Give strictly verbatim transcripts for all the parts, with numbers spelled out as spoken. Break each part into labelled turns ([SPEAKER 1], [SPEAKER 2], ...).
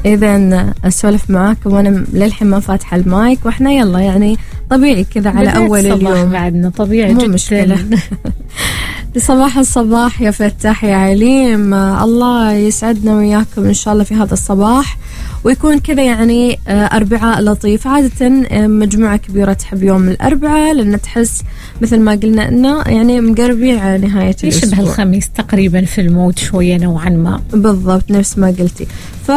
[SPEAKER 1] إذن أسولف معاكم وأنا للحين ما فاتحة المايك، وإحنا يلا يعني طبيعي كذا على أول اليوم
[SPEAKER 2] بعدنا طبيعي
[SPEAKER 1] مو
[SPEAKER 2] جدا.
[SPEAKER 1] مشكلة. صباح الصباح يا فتاح يا عليم، الله يسعدنا وياكم إن شاء الله في هذا الصباح، ويكون كذا يعني أربعاء لطيف. عادة مجموعة كبيرة تحب يوم الأربعاء لأن تحس مثل ما قلنا إنه يعني مقربين على نهاية الأسبوع،
[SPEAKER 2] يشبه الخميس تقريبا في المود شوية نوعا ما.
[SPEAKER 1] بالضبط نفس ما قلتي.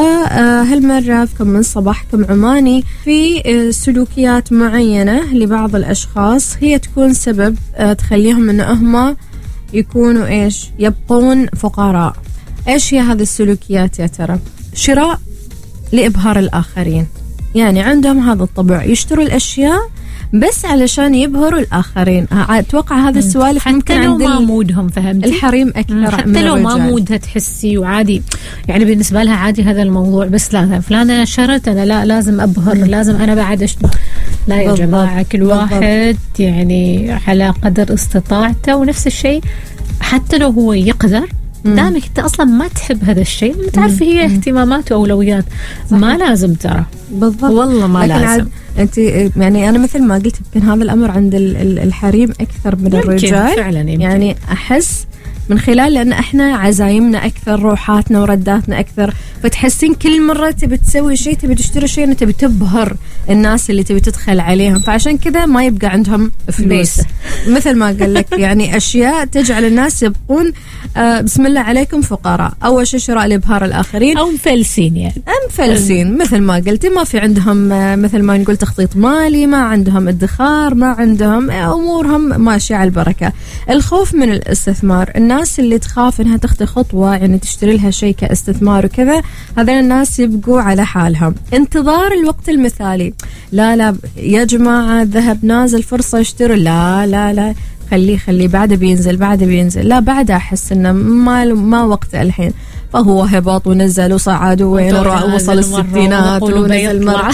[SPEAKER 1] فهالمرة فيكم من صباحكم عماني في سلوكيات معينة لبعض الأشخاص هي تكون سبب تخليهم إنه هم يكونوا إيش يبقون فقراء. إيش هي هذه السلوكيات يا ترى؟ شراء لإبهار الآخرين، يعني عندهم هذا الطبع يشتروا الأشياء بس علشان يبهروا الآخرين. أتوقع هذا السؤال
[SPEAKER 2] حتى لو ما مودهم، فهمتي؟
[SPEAKER 1] الحريم أكثر
[SPEAKER 2] حتى لو ما مودها تحسي وعادي، يعني بالنسبة لها عادي هذا الموضوع، بس لا فلانة شرت أنا لا لازم أبهر، مم. لازم أنا بعد أشتري. لا يا بالضبط. جماعة كل واحد بالضبط. يعني على قدر استطاعته، ونفس الشيء حتى لو هو يقدر دامك انت اصلا ما تحب هذا الشيء، ما تعرفي هي اهتمامات واولويات، ما لازم ترى.
[SPEAKER 1] بالضبط
[SPEAKER 2] والله ما لازم.
[SPEAKER 1] انت يعني انا مثل ما قلت يمكن هذا الامر عند الحريم اكثر من الرجال
[SPEAKER 2] فعلا يمكن.
[SPEAKER 1] يعني احس من خلال لأن احنا عزايمنا اكثر، روحاتنا ورداتنا اكثر، فتحسين كل مره تبي تسوي شيء، تبي تشتري شيء، انت تبي تبهر الناس اللي تبي تدخل عليهم، فعشان كذا ما يبقى عندهم فلوس. مثل ما قال لك يعني اشياء تجعل الناس يبقون آه بسم الله عليكم فقراء. اول شيء شراء لابهار الاخرين
[SPEAKER 2] او مفلسين، يعني
[SPEAKER 1] مفلسين مثل ما قلتي، ما في عندهم آه مثل ما نقول تخطيط مالي، ما عندهم ادخار، ما عندهم امورهم ماشيه على البركه. الخوف من الاستثمار، الناس اللي تخاف انها تخطي خطوه يعني تشتري لها شيء كاستثمار وكذا، هذول الناس يبقوا على حالهم. انتظار الوقت المثالي، لا لا يا جماعه الذهب نازل فرصه اشتروا، لا لا لا خليه خليه بعده بينزل بعده بينزل، لا بعده احس انه ما ما وقته الحين، فهو هبط ونزل وصعد وين وصل الستينات ونزل مرة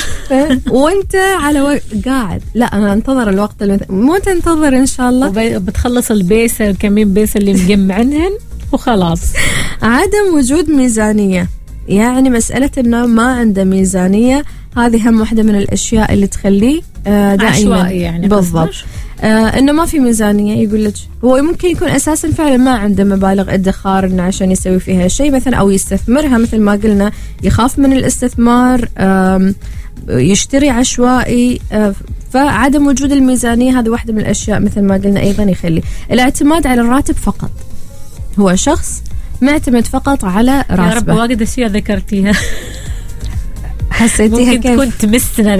[SPEAKER 1] وانت على و... قاعد لا انا انتظر الوقت المث... مو تنتظر ان شاء الله
[SPEAKER 2] وبتخلص البيسة كمين بيسة اللي مجمعنهن وخلاص.
[SPEAKER 1] عدم وجود ميزانية، يعني مسألة انه ما عنده ميزانية، هذه هم واحدة من الاشياء اللي تخليه دائما
[SPEAKER 2] عشوائي يعني.
[SPEAKER 1] بالضبط آه انه ما في ميزانيه. يقول لك هو ممكن يكون اساسا فعلا ما عنده مبالغ ادخار انه عشان يسوي فيها شيء مثلا او يستثمرها، مثل ما قلنا يخاف من الاستثمار، يشتري عشوائي. آه فعدم وجود الميزانيه هذه واحده من الاشياء مثل ما قلنا. ايضا يخلي الاعتماد على الراتب فقط، هو شخص معتمد فقط على راتبه.
[SPEAKER 2] يا رب واجد اشياء ذكرتيها
[SPEAKER 1] حسيتيها
[SPEAKER 2] كيف؟ ممكن تكون تمسنا